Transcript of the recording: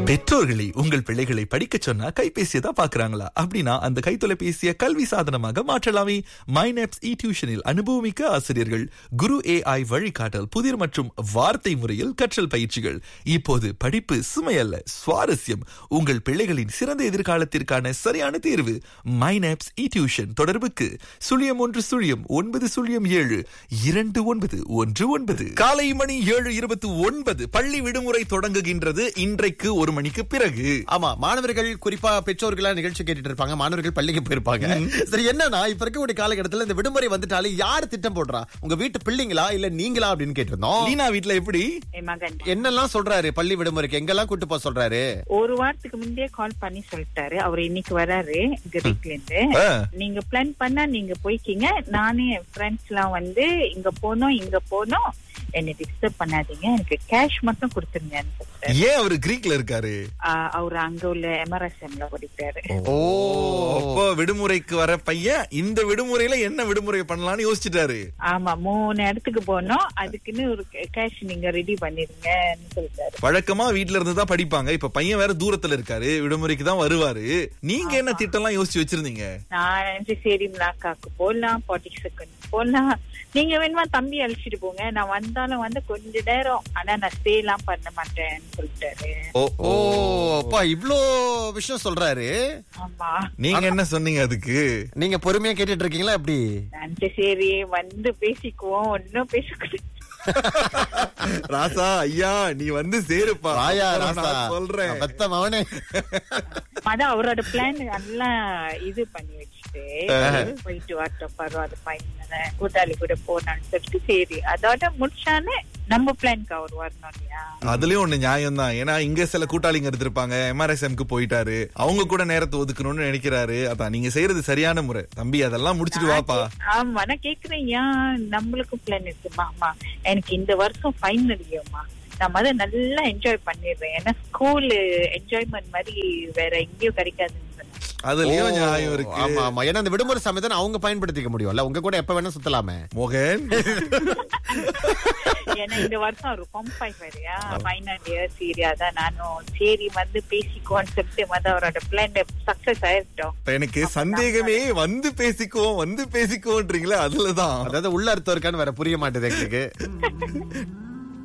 பெற்றோர்களே, உங்கள் பிள்ளைகளை படிக்க சொன்னா கைபேசியை தான் பாக்குறாங்களா? அப்படின்னா அந்த கைத்தொலைபேசியை கல்வி சாதனமாக மாற்றலாமே. மைனப்ஸ் டியூஷனில் அனுபவமிக்க ஆசிரியர்கள், குரு AI வழிகாட்டல், புதிர் மற்றும் வார்த்தை முறையில் கற்றல் பயிற்சிகள். இப்போது படிப்பு சுமையல்ல, சுவாரஸ்யம். உங்கள் பிள்ளைகளின் சிறந்த எதிர்காலத்திற்கான சரியான தேர்வு மைனப்ஸ் டியூஷன். தொடர்புக்கு 0110072919. காலை மணி 7:29. பள்ளி விடுமுறை தொடங்குகின்றது. இன்றைக்கு 1 மணிக்கு பிறகு. ஆமா, மாணவர்கள் குறிப்பா பெற்றோர்களா நிகழ்ச்சி கேட்டுட்டு இருப்பாங்க. மாணவர்கள் பள்ளிக்கு போயிருப்பாங்க. சரி, என்னன்னா இப்ப இருக்கக்கூடிய காலகட்டத்துல இந்த விடுமுறை வந்துட்டாலே யார் திட்டம் போடுறா? உங்க வீட்டு பிள்ளைங்களா இல்ல நீங்களா அப்படின்னு கேட்டிருந்தோம். லீனா வீட்ல எப்படி என்னெல்லாம் சொல்றாரு? பள்ளி விடுமுறைக்கு எங்கெல்லாம் கூட்டு போக சொல்றாரு? ஒரு வாரத்துக்கு முன்னே கால் பண்ணி சொல்லிட்டாரு. அவர் இன்னைக்கு வராரு கிரீக்ல இருந்து. நீங்க பிளான் பண்ணா நீங்க போய்க்கீங்க, நானே என் ஃப்ரெண்ட்ஸ் எல்லாம் வந்து இங்க போனோம், என்னை டிஸ்டர்ப் பண்ணாதீங்க, எனக்கு கேஷ் மட்டும் கொடுத்துருங்க. ஏன் அவரு கிரீக்ல இருக்காரு? அவரு அங்க உள்ள MRSMல படிக்கிறாரு. அப்போ விடுமுறைக்கு வர பையன் இந்த விடுமுறையில என்ன விடுமுறை பண்ணலாம்னு யோசிச்சுட்டாரு. ஆமா, 3 இடத்துக்கு போனோம், அதுக்குன்னு ஒரு கேஷ் நீங்க ரெடி பண்ணிருங்கன்னு சொல்லிட்டாரு. வழக்கமா வீட்டுல இருந்து தான் படிப்பாங்க. இப்ப பையன் வேற தூரத்துல இருக்காரு, விடுமுறைக்கு தான் வருவாரு. நீங்க என்ன திட்டம் எல்லாம் யோசிச்சு வச்சிருந்தீங்க? நான் சரி மிளாக்காக்கு போடலாம், பாட்டிக்ஸுக்கு போடலாம், நீங்க வேணுமா தம்பி அழிச்சிட்டு போங்க, நான் வந்தாலும் வந்து கொஞ்ச நேரம், ஆனா நான் ஸ்டே எல்லாம் பண்ண மாட்டேன்னு சொல்லிட்டாரு. ஓ அப்பா, இவ்ளோ விஷயம் சொல்றாரு. ஆமா, நீங்க என்ன சொன்னீங்க அதுக்கு? நீங்க பொறுமையா கேட்டுட்டு இருக்கீங்களா எப்படி? நான் சரி வந்து பேசிக்குவோம், ஒன்னும் பேசக்கூடாது. ராசா ஐயா, நீ வந்து சேருப்பா. நான் சொல்றேன் அவனே. அதான் அவரோட பிளான் எல்லாம் இது பண்ணி வச்சுட்டு போயிட்டு வரட்டும், பரவாயில்ல பையன் கூட்டாளி கூட போனான்னு சொல்லிட்டு சரி அதோட முடிச்சானே நம்ம பிளான்க்கு அவர் வரணும் இல்லையா? அதுலயும் ஒண்ணு நியாயம் தான். ஏன்னா இங்க சில கூட்டாளிங்க இருந்திருப்பாங்க, MRSMக்கு போயிட்டாரு, அவங்க கூட நேரத்தை ஒதுக்கணும்னு நினைக்கிறாரு. அதான் நீங்க செய்யறது சரியான முறை. தம்பி அதெல்லாம் முடிச்சிட்டு வாப்பா. ஆமா, நான் கேக்குறேன், ஏன் நம்மளுக்கும் பிளான் இருக்குமா? ஆமா, எனக்கு இந்த வருஷம் ஃபைனல் இயர்மா, நான் அதை நல்லா என்ஜாய் பண்ணிடுறேன். ஏன்னா ஸ்கூல் என்ஜாய்மெண்ட் மாதிரி வேற எங்கேயும் கிடைக்காதுன்னு. அதுலயும் நியாயம் இருக்கு. ஆமா ஆமா, ஏன்னா அந்த விடுமுறை சமயத்தை அவங்க பயன்படுத்திக்க முடியும்ல. உங்க கூட எப்ப வேணா சுத்தலாமே மோகன். ஏன்னா இந்த வருஷம் ஒரு கம்பைன் வேறையா, ஃபைனல் இயர் சீரியா தான். நானும் சரி வந்து பேசிக்குவோன்னு சொல்லிட்டு வந்து அவரோட பிளான் சக்சஸ் ஆயிட்டோம். எனக்கு சந்தேகமே வந்து பேசிக்குவோன்றீங்களா? அதுலதான் அதாவது உள்ள அர்த்தம் இருக்கான்னு வேற புரிய மாட்டேது எங்களுக்கு.